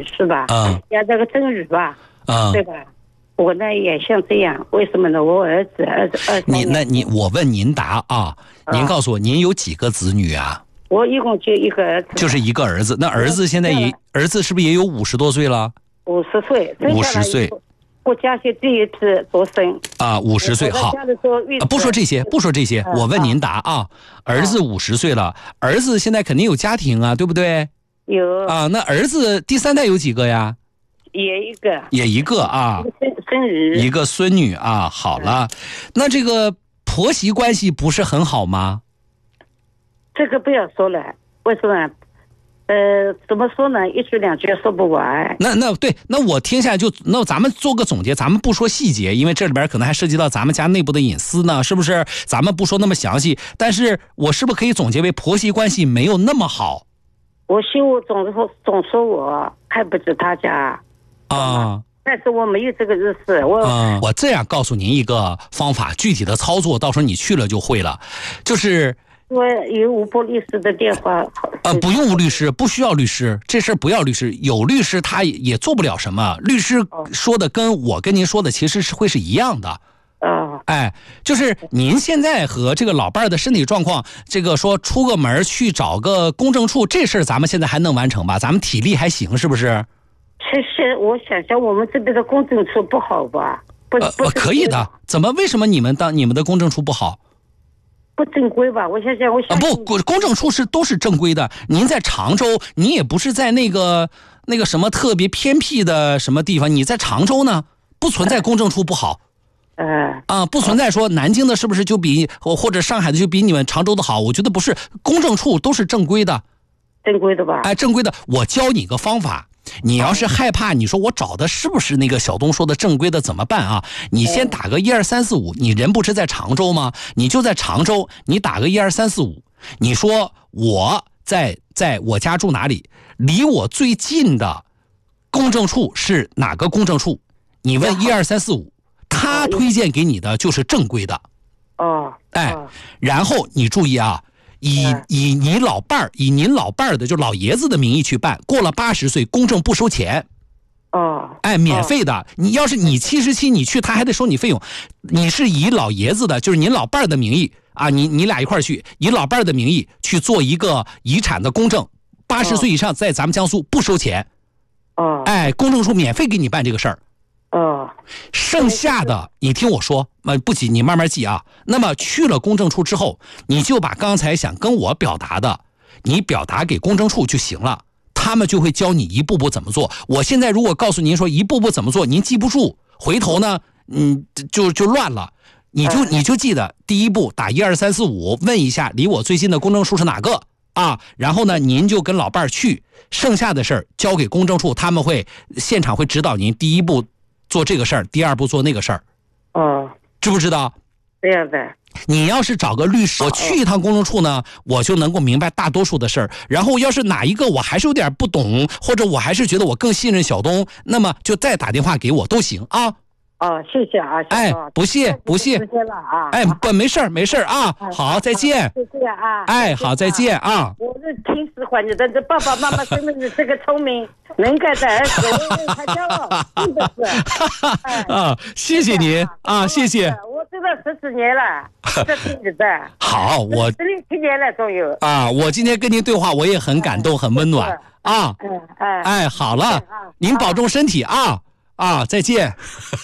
是吧？要这个正语吧？对吧？我呢也像这样，为什么呢？我儿子我问您答啊，您告诉我，您有几个子女啊？ 我一共就一个儿子， 就是一个儿子。那儿子现在儿子是不是也有50多岁了 ？50岁 ，50岁。 我家是第一次多生啊，50岁好。不说这些，我问您答啊。儿子50岁了，儿子现在肯定有家庭啊，对不对？ 有啊。那儿子第3代有几个呀？也一个啊，一个孙女啊。好了，那这个婆媳关系不是很好吗？ 这个不要说了，为什么？怎么说呢？一句两句说不完。 对，那我听下来那咱们做个总结，咱们不说细节，因为这里边可能还涉及到咱们家内部的隐私呢，是不是？咱们不说那么详细，但是我是不是可以总结为婆媳关系没有那么好？ 我媳妇总说我看不起他家啊，但是我没有这个意思。 我这样告诉您一个方法，具体的操作到时候你去了就会了，就是我有吴波律师的电话。 不用吴律师，不需要律师，这事不要律师，有律师他也做不了什么。律师说的跟我跟您说的其实会是一样的。就是您现在和这个老伴儿的身体状况，这个说出个门去找个公证处，这事儿咱们现在还能完成吧？咱们体力还行，是不是？ 其实我想想，我们这边的公证处不好吧？不可以的。怎么？为什么你们的公证处不好？ 不正规吧？我想想， 公证处都是正规的。您在常州，你也不是在那个什么特别偏僻的什么地方，你在常州呢，不存在公证处不好。不存在说南京的是不是就比或者上海的就比你们常州的好？我觉得不是，公证处都是正规的。 正规的吧？ 正规的。我教你个方法，你要是害怕，你说我找的是不是那个小东说的正规的怎么办啊？你先打个12345，你人不是在常州吗？你就在常州，你打个12345，你说我在我家住哪里，离我最近的公证处是哪个公证处？你问12345，他推荐给你的就是正规的。然后你注意啊。以您老伴儿的就老爷子的名义去办，过了80岁公证不收钱。免费的。你要是你77你去，他还得收你费用。你是以老爷子的，就是您老伴儿的名义啊，你俩一块儿去，以老伴儿的名义去做一个遗产的公证，80岁以上在咱们江苏不收钱。公证处免费给你办这个事儿。剩下的你听我说，不急，你慢慢记啊。那么去了公证处之后，你就把刚才想跟我表达的，你表达给公证处就行了，他们就会教你一步步怎么做。我现在如果告诉您说一步步怎么做，您记不住，回头呢，就乱了。你就记得第一步打12345，问一下离我最近的公证处是哪个啊？然后呢，您就跟老伴儿去，剩下的事儿交给公证处，他们会现场会指导您第一步做这个事儿，第二步做那个事儿。知不知道？ 这样的。 你要是找个律师，我去一趟公证处呢，我就能够明白大多数的事儿。然后要是哪一个我还是有点不懂，或者我还是觉得我更信任小东，那么就再打电话给我都行啊。 谢谢啊。 不谢。 时间了啊。 没事儿啊。好，再见。 谢谢啊。 好，再见啊。 我是挺喜欢你的，这爸爸妈妈真的是这个聪明能干的儿子，我为他骄傲，真的是。 谢谢您啊，谢谢。 我知道10几年了，这听你的。 好，我 17年了总有。 我今天跟您对话，我也很感动，很温暖啊。好了，您保重身体啊。再见。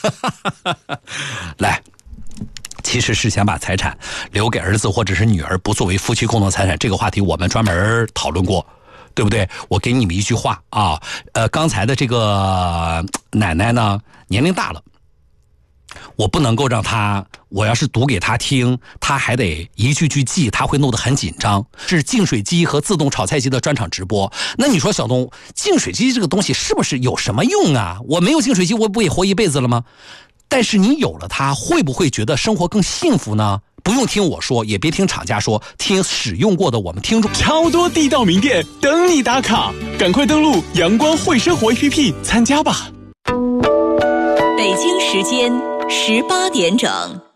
来，其实是想把财产留给儿子或者是女儿，不作为夫妻共同财产。这个话题我们专门讨论过，对不对？我给你们一句话啊，刚才的这个奶奶呢，年龄大了，我不能够让她，我要是读给她听，她还得一句句记，她会弄得很紧张。是净水机和自动炒菜机的专场直播。那你说小东，净水机这个东西是不是有什么用啊？我没有净水机，我不也活一辈子了吗？但是你有了它，会不会觉得生活更幸福呢？不用听我说，也别听厂家说，听使用过的我们听众。 超多地道名店等你打卡，赶快登录阳光会生活 APP 参加吧。 北京时间18点整。